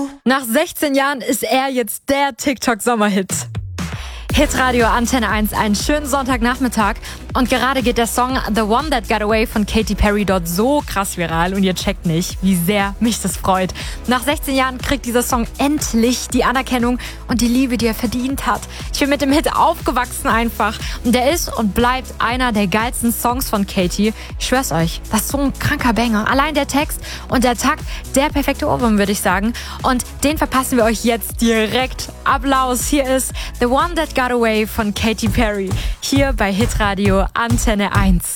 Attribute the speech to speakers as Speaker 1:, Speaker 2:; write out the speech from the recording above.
Speaker 1: Nach 16 Jahren ist er jetzt der TikTok-Sommerhit. Hitradio Antenne 1, einen schönen Sonntagnachmittag. Und gerade geht der Song The One That Got Away von Katy Perry dort so krass viral. Und ihr checkt nicht, wie sehr mich das freut. Nach 16 Jahren kriegt dieser Song endlich die Anerkennung und die Liebe, die er verdient hat. Ich bin mit dem Hit aufgewachsen einfach. Und der ist und bleibt einer der geilsten Songs von Katy. Ich schwör's euch, das ist so ein kranker Banger. Allein der Text und der Takt, der perfekte Ohrwurm, würde ich sagen. Und den verpassen wir euch jetzt direkt. Applaus, hier ist The One That Got Away von Katy Perry. Hier bei Hitradio Antenne 1.